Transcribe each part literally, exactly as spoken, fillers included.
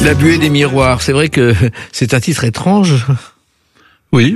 La buée des miroirs, c'est vrai que c'est un titre étrange. Oui,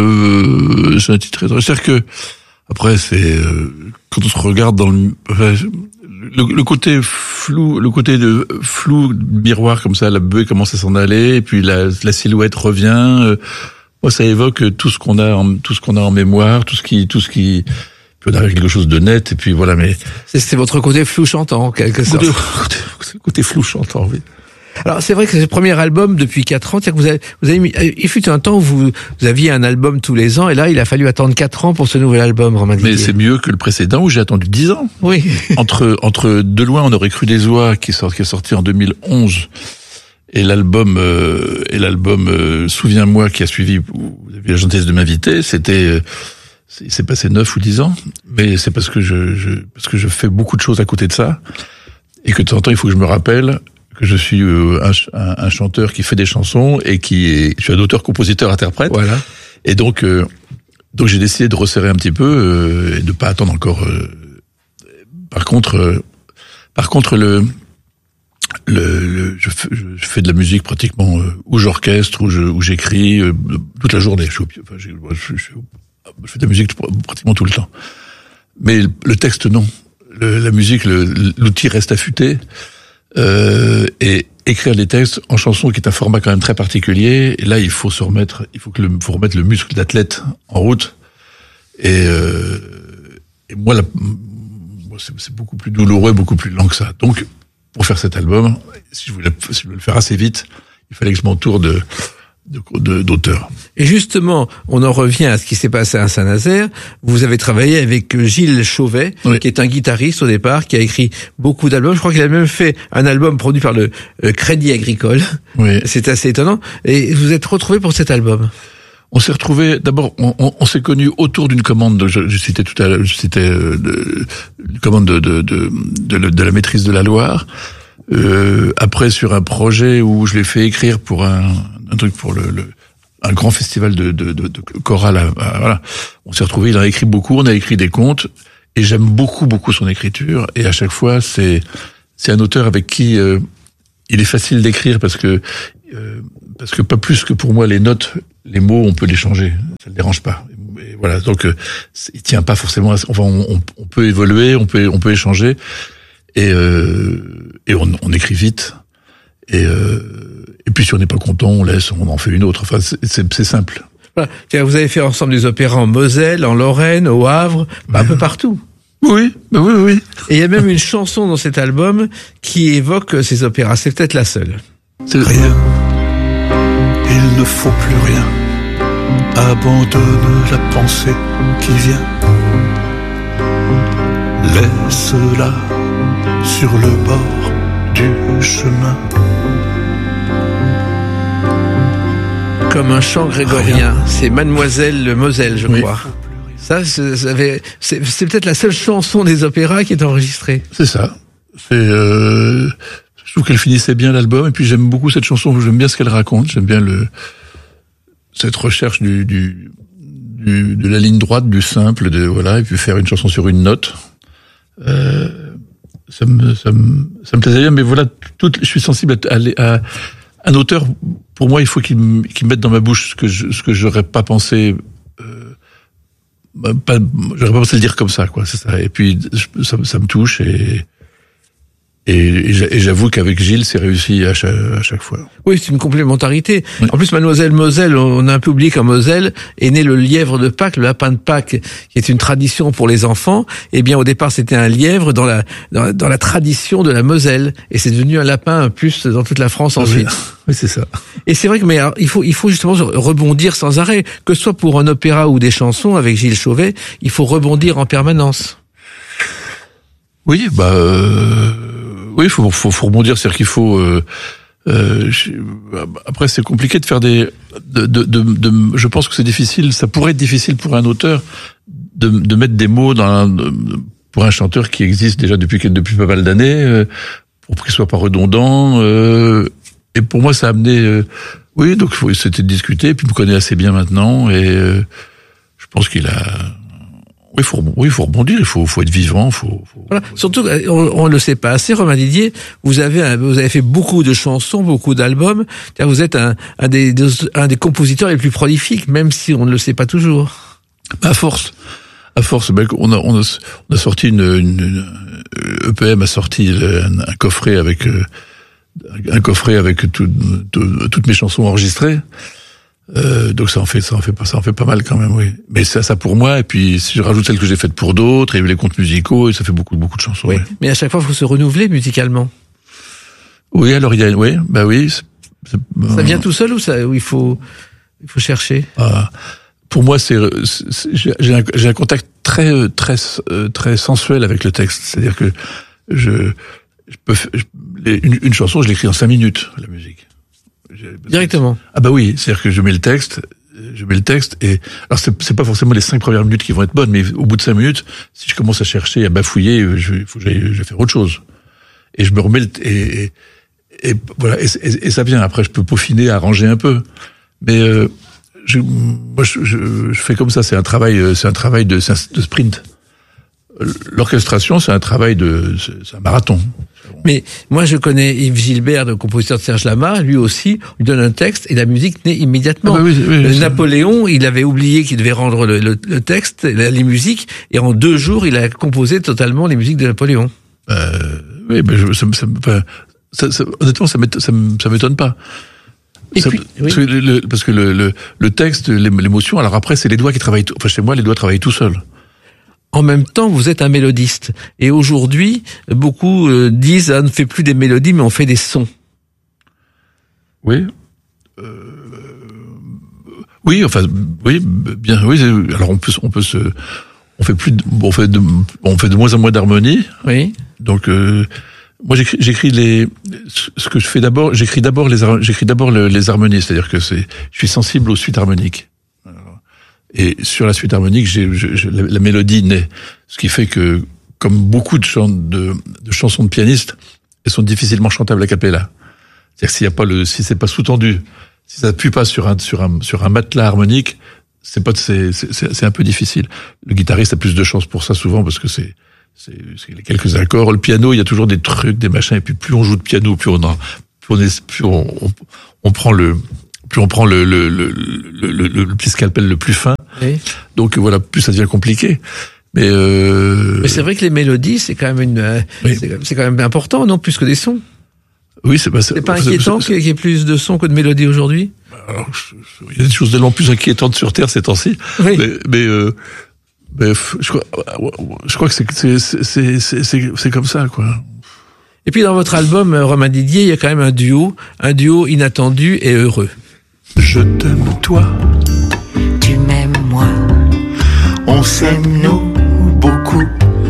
euh, c'est un titre étrange. C'est-à-dire que, après, c'est, euh, quand on se regarde dans le, enfin, le, le côté flou, le côté de flou, miroir comme ça, la buée commence à s'en aller, et puis la, la silhouette revient. Euh, moi, ça évoque tout ce qu'on a, en, tout ce qu'on a en mémoire, tout ce qui, tout ce qui peut arriver quelque chose de net, et puis voilà. Mais c'est, c'est votre côté flou chantant, en quelque sorte. Côté, côté, côté flou chantant, oui. Alors c'est vrai que c'est le premier album depuis quatre ans. C'est-à-dire que vous avez, vous avez mis, il fut un temps où vous, vous aviez un album tous les ans, et là il a fallu attendre quatre ans pour ce nouvel album, Romain Didier. Mais c'est mieux que le précédent où j'ai attendu dix ans. Oui. entre entre de loin on aurait cru des oies qui sort qui est sorti en deux mille onze et l'album euh, et l'album euh, Souviens-moi qui a suivi, vous avez la gentillesse de m'inviter, c'était euh, c'est, c'est passé neuf ou dix ans, mais c'est parce que je, je parce que je fais beaucoup de choses à côté de ça et que de temps en temps il faut que je me rappelle que je suis euh, un, un, un chanteur qui fait des chansons et qui est, je suis un auteur, compositeur, interprète. Voilà. Et donc, euh, donc j'ai décidé de resserrer un petit peu euh, et de pas attendre encore. Euh, par contre, euh, par contre le, le, le je, fais, je fais de la musique pratiquement euh, où j'orchestre, où, je, où j'écris euh, toute la journée. Je, suis, enfin, je, je, je, je fais de la musique pratiquement tout le temps. Mais le, le texte, non. Le, la musique, le, l'outil reste affûté. Euh, et écrire des textes en chanson qui est un format quand même très particulier, et là il faut se remettre, il faut que le, faut remettre le muscle d'athlète en route, et, euh, et moi, la, moi c'est, c'est beaucoup plus douloureux, beaucoup plus lent que ça. Donc pour faire cet album, si je voulais, si je voulais le faire assez vite, il fallait que je m'entoure de De, de, d'auteurs. Et justement, on en revient à ce qui s'est passé à Saint-Nazaire. Vous avez travaillé avec Gilles Chauvet, oui, qui est un guitariste au départ, qui a écrit beaucoup d'albums. Je crois qu'il a même fait un album produit par le euh, Crédit Agricole. Oui. C'est assez étonnant. Et vous êtes retrouvés pour cet album. On s'est retrouvés, d'abord, on, on, on s'est connus autour d'une commande, de, je, je citais tout à l'heure, je citais euh, de, une commande de, de, de, de, de, de la maîtrise de la Loire. Euh, après, sur un projet où je l'ai fait écrire pour un, un truc pour le, le un grand festival de, de, de, de chorale. À, à, voilà, on s'est retrouvés. Il a écrit beaucoup. On a écrit des contes, et j'aime beaucoup, beaucoup son écriture. Et à chaque fois, c'est c'est un auteur avec qui euh, il est facile d'écrire parce que euh, parce que pas plus que pour moi les notes, les mots, on peut les changer. Ça le dérange pas. Et voilà. Donc, euh, il tient pas forcément. À, enfin, on, on peut évoluer, on peut on peut échanger. Et, euh, et on, on écrit vite. Et, euh, et puis si on n'est pas content, on laisse, on en fait une autre. Enfin, c'est, c'est, c'est simple. Voilà. Vous avez fait ensemble des opéras en Moselle, en Lorraine, au Havre, bah, un peu partout. Oui, bah oui, oui. Et il y a même une chanson dans cet album qui évoque ces opéras. C'est peut-être la seule. C'est rien. Il ne faut plus rien. Abandonne la pensée qui vient. Laisse-la sur le bord du chemin. Comme un chant grégorien. Rien. C'est Mademoiselle le Moselle, je oui. crois. Ça, c'est, ça avait, c'est, c'est peut-être la seule chanson des opéras qui est enregistrée. C'est ça. C'est, euh, je trouve qu'elle finissait bien l'album, et puis j'aime beaucoup cette chanson. J'aime bien ce qu'elle raconte. J'aime bien le cette recherche du, du, du de la ligne droite, du simple, de voilà, et puis faire une chanson sur une note. Euh, ça me, ça me, ça me plaisait bien, mais voilà, tout, je suis sensible à, à, à un auteur. Pour moi, il faut qu'il, qu'il mette dans ma bouche ce que je, ce que j'aurais pas pensé, euh, pas, j'aurais pas pensé le dire comme ça, quoi. C'est ça. Et puis, ça, ça me touche, et, et, et j'avoue qu'avec Gilles, c'est réussi à chaque, à chaque fois. Oui, c'est une complémentarité. Oui. En plus, Mademoiselle Moselle, on a un peu oublié qu'en Moselle est né le lièvre de Pâques, le lapin de Pâques, qui est une tradition pour les enfants. Eh bien, au départ, c'était un lièvre dans la, dans, dans la tradition de la Moselle. Et c'est devenu un lapin, plus dans toute la France ensuite. Oui, oui, c'est ça. Et c'est vrai que, mais alors, il faut, il faut justement rebondir sans arrêt. Que ce soit pour un opéra ou des chansons avec Gilles Chauvet, il faut rebondir en permanence. Oui, bah, euh, oui, faut, faut, faut rebondir. C'est-à-dire qu'il faut, euh, Euh, je, après, c'est compliqué de faire des. De, de, de, de, je pense que c'est difficile. Ça pourrait être difficile pour un auteur de, de mettre des mots dans un, pour un chanteur qui existe déjà depuis depuis pas mal d'années, euh, pour qu'il soit pas redondant. Euh, et pour moi, ça a amené. Euh, oui, donc c'était de discuter. Et puis, il me connaît assez bien maintenant, et euh, je pense qu'il a. Oui, faut, oui, faut rebondir, il faut, faut être vivant, faut. faut... Voilà. Surtout, on, on le sait pas assez, Romain Didier. Vous avez, un, vous avez fait beaucoup de chansons, beaucoup d'albums. Vous êtes un, un des, un des compositeurs les plus prolifiques, même si on ne le sait pas toujours. À force, à force, ben, on a, on a, on a sorti une, une, une E P M a sorti un, un coffret avec, un coffret avec tout, tout, toutes mes chansons enregistrées. Euh, donc ça en fait, ça en fait pas, ça en fait pas mal quand même, oui. Mais ça, ça pour moi. Et puis si je rajoute celles que j'ai faites pour d'autres, et les contes musicaux, et ça fait beaucoup, beaucoup de chansons. Oui. Ouais. Mais à chaque fois, il faut se renouveler musicalement. Oui, alors il y a, oui, bah oui. C'est, c'est, ça euh, vient tout seul ou ça, ou il faut, il faut chercher. Ah, pour moi, c'est, c'est j'ai, j'ai, un, j'ai un contact très, très, très sensuel avec le texte. C'est-à-dire que je, je peux, je, une, une chanson, je l'écris en cinq minutes, la musique. Directement. Ah bah oui, c'est-à-dire que je mets le texte, je mets le texte et alors c'est, c'est pas forcément les cinq premières minutes qui vont être bonnes, mais au bout de cinq minutes, si je commence à chercher, à bafouiller, je, faut que j'aille, je vais faire autre chose. Et je me remets le, et, et, et voilà, et, et, et ça vient. Après, je peux peaufiner, arranger un peu, mais euh, je, moi je, je, je fais comme ça. C'est un travail, c'est un travail de, de sprint. L'orchestration, c'est un travail de, c'est un marathon. Mais moi, je connais Yves Gilbert, le compositeur de Serge Lama. Lui aussi, il donne un texte et la musique naît immédiatement. Ah bah oui, oui, oui, Napoléon, il avait oublié qu'il devait rendre le, le, le texte, les musiques, et en deux jours, il a composé totalement les musiques de Napoléon. Euh, oui, ben je, ça, ça, ça, ça, honnêtement, ça m'étonne, ça, ça m'étonne pas. Et ça, puis, parce, oui. que le, parce que le, le, le texte, l'émotion, alors après, c'est les doigts qui travaillent. Tout, enfin, chez moi, les doigts travaillent tout seuls. En même temps, vous êtes un mélodiste. Et aujourd'hui, beaucoup euh, disent, ah, on ne fait plus des mélodies, mais on fait des sons. Oui. Euh, oui, enfin, oui, bien, oui. Alors on peut, on peut se, on fait plus, de, on fait de, on fait de moins en moins d'harmonie. Oui. Donc, euh, moi, j'écris, j'écris les, ce que je fais d'abord, j'écris d'abord les, j'écris d'abord le, les harmonies, c'est-à-dire que c'est, je suis sensible aux suites harmoniques. Et sur la suite harmonique, j'ai, je, je, la, la mélodie naît. Ce qui fait que, comme beaucoup de, chants, de, de chansons de pianistes, elles sont difficilement chantables a cappella. C'est-à-dire que s'il y a pas le, si c'est pas sous-tendu, si ça appuie pas sur un, sur un, sur un matelas harmonique, c'est pas, c'est, c'est, c'est un peu difficile. Le guitariste a plus de chance pour ça souvent parce que c'est, c'est, c'est les quelques accords. Le piano, il y a toujours des trucs, des machins, et puis plus on joue de piano, plus on en, plus on est, plus on, on, on prend le, plus on prend le, le, le, le, le, le petit scalpel le plus fin. Oui. Donc voilà, plus ça devient compliqué. Mais, euh... Mais c'est vrai que les mélodies, c'est quand même une, euh, oui. c'est, c'est quand même important, non, plus que des sons. Oui, c'est pas. C'est, c'est pas inquiétant c'est, c'est, qu'il y ait plus de sons que de mélodies aujourd'hui. Alors, je, il y a des choses tellement plus inquiétantes sur Terre ces temps-ci. Oui. Mais, mais, euh, mais je crois, je crois que c'est, c'est, c'est, c'est, c'est, c'est comme ça, quoi. Et puis dans votre album, Romain Didier, il y a quand même un duo, un duo inattendu et heureux. Je t'aime toi, tu m'aimes moi, on s'aime nous beaucoup.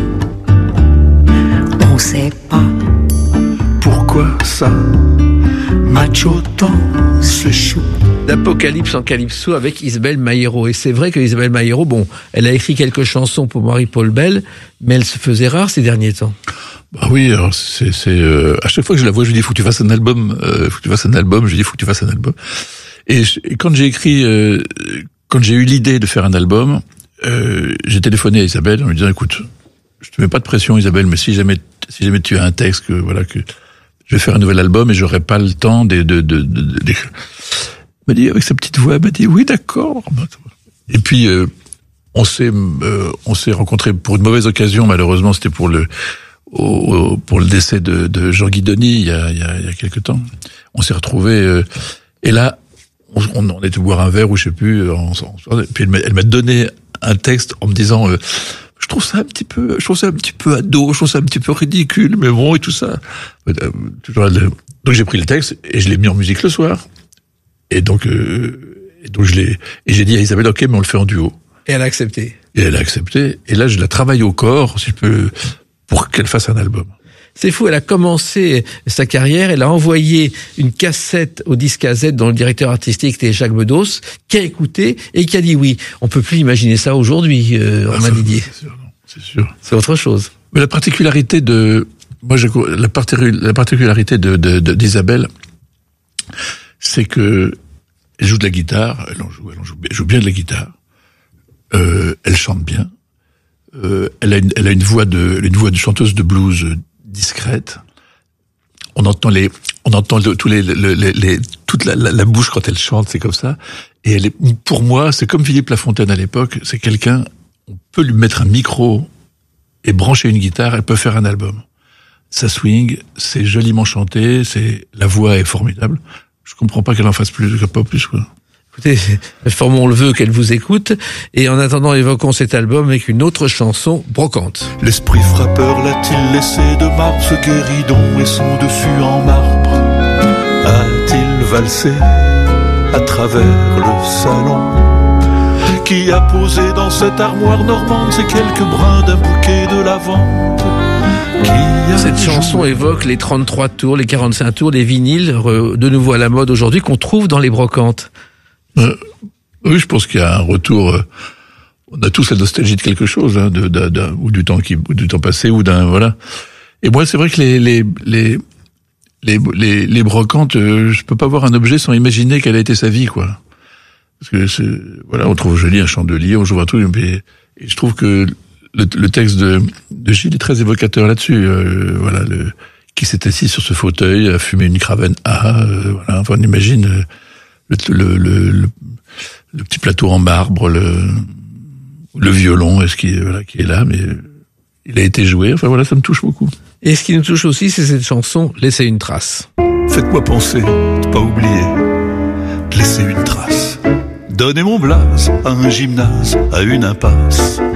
On sait pas pourquoi ça match autant, c'est chou. D'Apocalypse en Calypso avec Isabelle Mayero. Et c'est vrai que Isabelle Mayero, bon, elle a écrit quelques chansons pour Marie-Paul Bell, mais elle se faisait rare ces derniers temps. Bah oui, alors c'est, c'est euh, à chaque fois que je la vois, je lui dis faut que tu fasses un album, euh, faut que tu fasses un album. Je lui dis faut que tu fasses un album. Et, je, et quand j'ai écrit, euh, quand j'ai eu l'idée de faire un album, euh, j'ai téléphoné à Isabelle en lui disant écoute, je te mets pas de pression Isabelle, mais si jamais, si jamais tu as un texte que voilà que je vais faire un nouvel album et j'aurai pas le temps de, de, de, de, de d'écrire. Elle m'a dit avec sa petite voix, elle m'a dit oui d'accord. Et puis euh, on s'est, euh, on s'est rencontrés pour une mauvaise occasion malheureusement, c'était pour le, au, au, pour le décès de, de Jean Guidoni il y a, il y a, il y a quelque temps. On s'est retrouvés euh, et là. On, on était boire un verre ou je sais plus. On, on, puis elle m'a, elle m'a donné un texte en me disant, euh, je trouve ça un petit peu, je trouve ça un petit peu ado, je trouve ça un petit peu ridicule, mais bon et tout ça. Euh, toujours, donc j'ai pris le texte et je l'ai mis en musique le soir. Et donc, euh, et donc je l'ai, et j'ai dit à Isabelle, ok, mais on le fait en duo. Et elle a accepté. Et elle a accepté. Et là, je la travaille au corps, si je peux, pour qu'elle fasse un album. C'est fou, elle a commencé sa carrière, elle a envoyé une cassette au disque A Z dont le directeur artistique était Jacques Bedos, qui a écouté et qui a dit oui. On peut plus imaginer ça aujourd'hui, euh, Romain ah, Didier. C'est sûr, non, c'est sûr. C'est autre chose. Mais la particularité de, moi, j'ai, la, particul, la particularité de, de, de, d'Isabelle, c'est que elle joue de la guitare, elle en joue, elle en joue, elle joue bien de la guitare, euh, elle chante bien, Euh, elle a une, elle a une voix de, une voix de chanteuse de blues discrète. On entend les, on entend le, tous les, les, les, les toute la, la, la bouche quand elle chante, c'est comme ça. Et elle est, pour moi, c'est comme Philippe Lafontaine à l'époque. C'est quelqu'un, on peut lui mettre un micro et brancher une guitare, elle peut faire un album. Ça swing, c'est joliment chanté, c'est, la voix est formidable. Je comprends pas qu'elle en fasse plus, pas plus, quoi. Écoutez, formons le vœu qu'elle vous écoute, et en attendant, évoquons cet album avec une autre chanson, Brocante. L'esprit frappeur l'a-t-il laissé de marbre, ce guéridon et son dessus en marbre? A-t-il valsé à travers le salon? Qui a posé dans cette armoire normande ces quelques brins d'un bouquet de lavande? Cette chanson évoque les trente-trois tours, les quarante-cinq tours, les vinyles, de nouveau à la mode aujourd'hui, qu'on trouve dans les brocantes. Euh, oui, je pense qu'il y a un retour. Euh, on a tous la nostalgie de quelque chose, hein, de, de, de, ou du temps qui, ou du temps passé, ou d'un voilà. Et moi, c'est vrai que les les les les les, les brocantes, euh, je peux pas voir un objet sans imaginer quelle a été sa vie, quoi. Parce que c'est, voilà, on trouve joli un chandelier, on joue un truc, et, et je trouve que le, le texte de, de Gilles est très évocateur là-dessus. Euh, voilà, le, qui s'est assis sur ce fauteuil, a fumé une cravenne. Ah, euh, voilà. Enfin, on imagine. Euh, Le, le, le, le, le petit plateau en marbre, le, le violon, est-ce qui, voilà, qui est là, mais il a été joué. Enfin voilà, ça me touche beaucoup. Et ce qui nous touche aussi, c'est cette chanson, Laissez une trace. Faites-moi penser, de pas oublier, de laisser une trace. Donnez mon blase à un gymnase, à une impasse.